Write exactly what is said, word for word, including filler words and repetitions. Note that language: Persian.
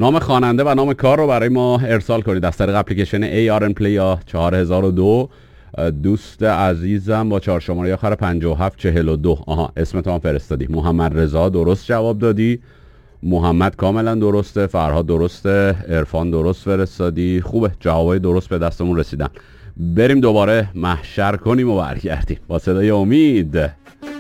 نام خواننده و نام کار رو برای ما ارسال کنید از طریق اپلیکیشن ای آر ان پلی یا چهار هزار و دو. دوست عزیزم با چهار شماره آخر پنجاه و هفت چهل و دو. آها اسمت هم فرستادی. محمد رضا درست جواب دادی. محمد کاملا درسته. فرهاد درسته. عرفان درست فرستادی. خوبه، جوابای درست به دستمون رسیدن. بریم دوباره محشر کنیم و برگردیم با صدای امید.